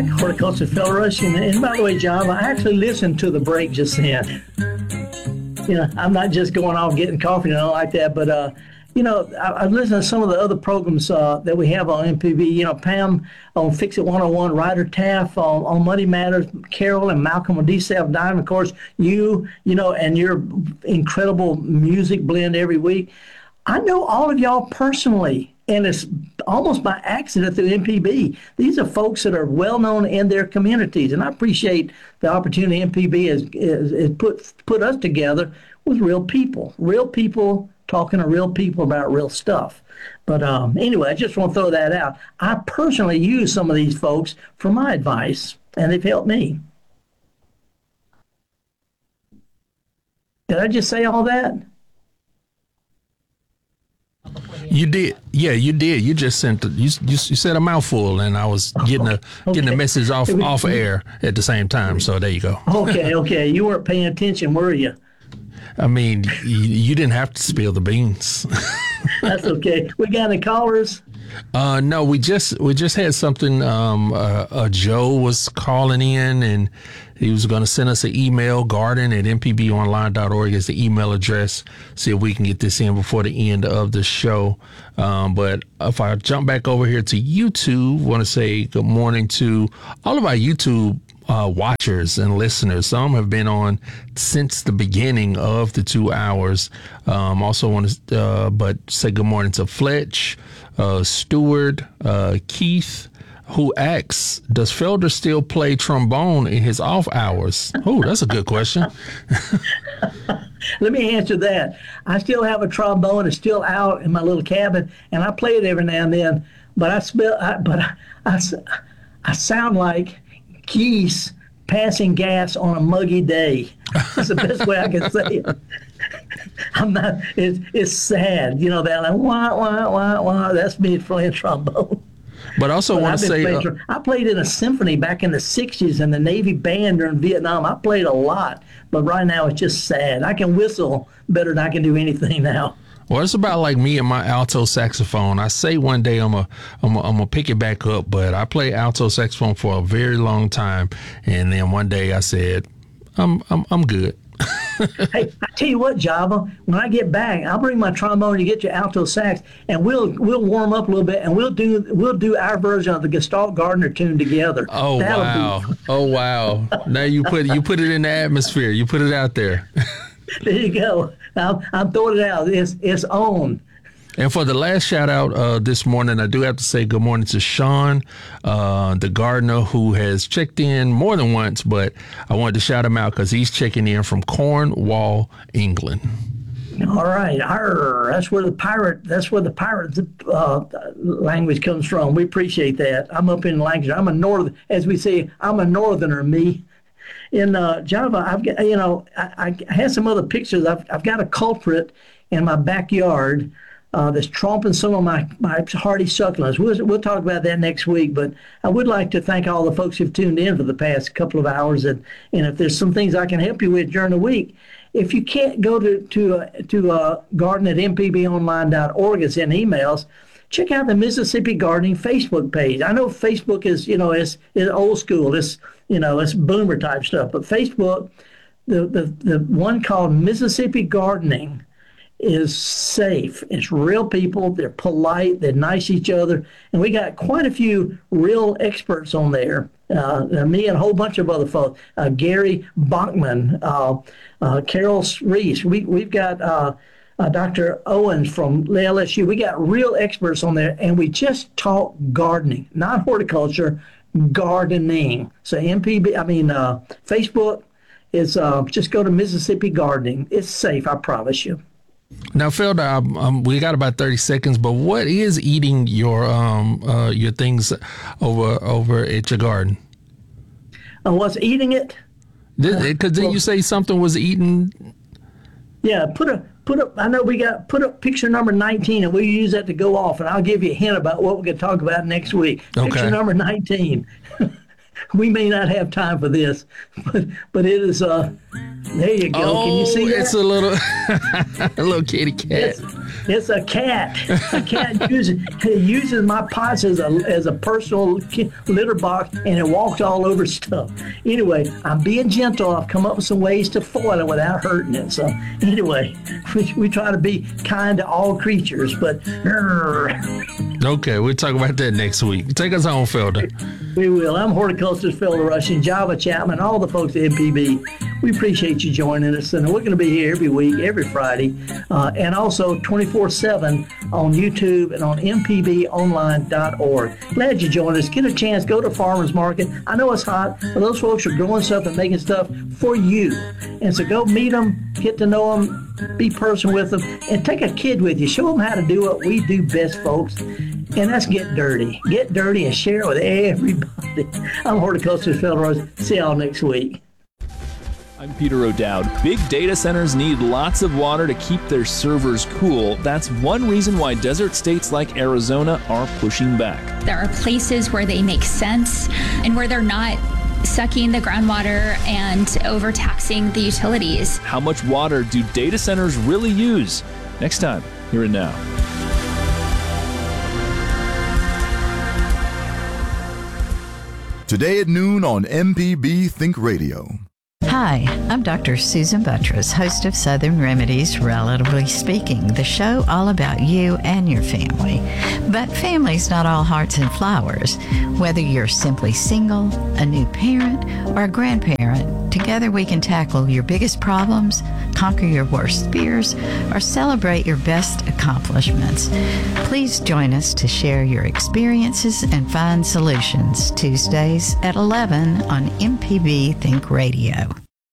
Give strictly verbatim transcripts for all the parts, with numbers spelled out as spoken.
Horticulture Federation. And by the way, John, I actually listened to the break just then. You know, I'm not just going off getting coffee and all like that, but, uh, you know, I, I've listened to some of the other programs uh, that we have on M P B. You know, Pam on Fix It one oh one, Ryder Taff on, on Money Matters, Carol and Malcolm on D C F Dime, of course, you, you know, and your incredible music blend every week. I know all of y'all personally, and it's almost by accident through M P B. These are folks that are well known in their communities, and I appreciate the opportunity M P B has, has, has put put us together with real people, real people talking to real people about real stuff. But um, anyway, I just want to throw that out. I personally use some of these folks for my advice, and they've helped me. Did I just say all that? You did, yeah, you did. You just sent, you, you you said a mouthful, and I was getting a okay. getting a message off off air at the same time. So there you go. Okay, okay. You weren't paying attention, were you? I mean, you, you didn't have to spill the beans. That's okay. We got any callers? Uh, no, we just we just had something. Um, uh, uh, Joe was calling in, and he was going to send us an email. Garden at m p b online dot org is the email address. See if we can get this in before the end of the show. Um, but if I jump back over here to YouTube, I want to say good morning to all of our YouTube Uh, watchers and listeners. Some have been on since the beginning of the two hours. Um, also want to, uh, but say good morning to Fletch, uh, Stewart, uh, Keith, who asks, does Felder still play trombone in his off hours? Oh, that's a good question. Let me answer that. I still have a trombone. It's still out in my little cabin, and I play it every now and then. But I spell, I, but I, I, I sound like geese passing gas on a muggy day. That's the best way I can say it. I'm not. It's it's sad, you know that like wah wah wah wah. That's me playing trombone. But also want to say, uh, I played in a symphony back in the sixties in the Navy band during Vietnam. I played a lot, but right now it's just sad. I can whistle better than I can do anything now. Well, it's about like me and my alto saxophone. I say one day I'm a, I'm a, I'm gonna pick it back up, but I played alto saxophone for a very long time, and then one day I said, I'm I'm I'm good. Hey, I tell you what, Java, when I get back, I'll bring my trombone, you get your alto sax, and we'll we'll warm up a little bit, and we'll do we'll do our version of the Gestalt Gardner tune together. Oh That'll wow! Be... Oh wow! Now you put you put it in the atmosphere. You put it out there. There you go. I'm, I'm throwing it out. It's it's on. And for the last shout out uh, this morning, I do have to say good morning to Sean, uh, the gardener, who has checked in more than once, but I wanted to shout him out because he's checking in from Cornwall, England. All right, Arr, that's where the pirate that's where the pirate uh, language comes from. We appreciate that. I'm up in language. I'm a north, as we say, I'm a northerner. Me. In uh, Java, I've got, you know, I, I had some other pictures. I've, I've got a culprit in my backyard uh, that's tromping some of my, my hardy succulents. We'll, we'll talk about that next week, but I would like to thank all the folks who've tuned in for the past couple of hours. And, and if there's some things I can help you with during the week, if you can't go to, to, uh, to uh, garden at m p b online dot org, it's in emails, check out the Mississippi Gardening Facebook page. I know Facebook is, you know, it's, it's old school. It's, you know, it's boomer type stuff. But Facebook, the, the, the one called Mississippi Gardening is safe. It's real people. They're polite. They're nice to each other. And we got quite a few real experts on there. Uh, me and a whole bunch of other folks. Uh, Gary Bachman, uh, uh, Carol Reese. We, we've got... Uh, Uh, Doctor Owens from L S U. We got real experts on there, and we just talk gardening, not horticulture, gardening. So M P B, I mean, uh, Facebook is uh, just go to Mississippi Gardening. It's safe, I promise you. Now, Felder, um, um, we got about thirty seconds, but what is eating your um uh, your things over over at your garden? Uh, what's eating it? Because didn't well, you say something was eating? Yeah, put a put up. I know we got put up picture number nineteen, and we'll use that to go off. And I'll give you a hint about what we're going to talk about next week. Okay. Picture number nineteen. we may not have time for this, but but it is. Uh, there you go. Oh, Can you see that? it's a little, a little kitty cat. It's, it's a cat. A cat uses uses my pots as a as a personal litter box, and it walks all over stuff. Anyway, I'm being gentle. I've come up with some ways to foil it without hurting it. So anyway, we, we try to be kind to all creatures, but. Okay, we'll talk about that next week. Take us home, Felder. We will. I'm horticulturist Felder Rushing, Java Chapman, all the folks at M P B. We appreciate you joining us, and we're going to be here every week, every Friday, uh, and also twenty-four seven on YouTube and on m p b online dot org. Glad you joined us. Get a chance, go to farmers market. I know it's hot, but those folks are growing stuff and making stuff for you. And so go meet them, get to know them, be personal with them, and take a kid with you. Show them how to do what we do best, folks. And that's get dirty. Get dirty and share it with everybody. I'm horticulturist Felder Rushing. See y'all next week. I'm Peter O'Dowd. Big data centers need lots of water to keep their servers cool. That's one reason why desert states like Arizona are pushing back. There are places where they make sense and where they're not sucking the groundwater and overtaxing the utilities. How much water do data centers really use? Next time, here and now. Today at noon on M P B Think Radio. Hi, I'm Doctor Susan Buttress, host of Southern Remedies, Relatively Speaking, the show all about you and your family. But family's not all hearts and flowers. Whether you're simply single, a new parent, or a grandparent, together we can tackle your biggest problems, conquer your worst fears, or celebrate your best accomplishments. Please join us to share your experiences and find solutions Tuesdays at eleven on M P B Think Radio.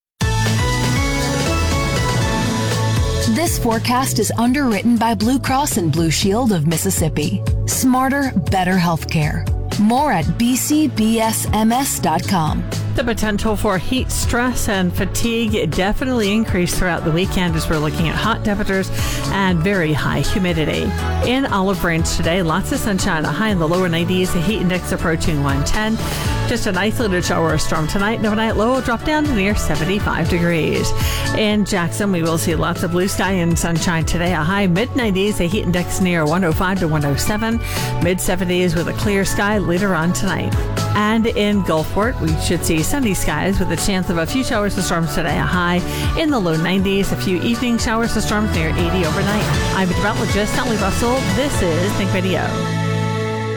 This forecast is underwritten by Blue Cross and Blue Shield of Mississippi. Smarter, better healthcare. More at b c b s m s dot com. The potential for heat stress and fatigue definitely increased throughout the weekend as we're looking at hot temperatures and very high humidity. In Olive Branch today, lots of sunshine, a high in the lower nineties, a heat index approaching one ten. Just an isolated shower or storm tonight. The overnight low will drop down to near seventy-five degrees. In Jackson, we will see lots of blue sky and sunshine today, a high mid nineties, a heat index near one oh five to one oh seven, mid seventies with a clear sky later on tonight. And in Gulfport, we should see sunny skies with a chance of a few showers and storms today, a high in the low nineties, a few evening showers and storms near eighty overnight. I'm meteorologist Sally Russell. This is Think Radio.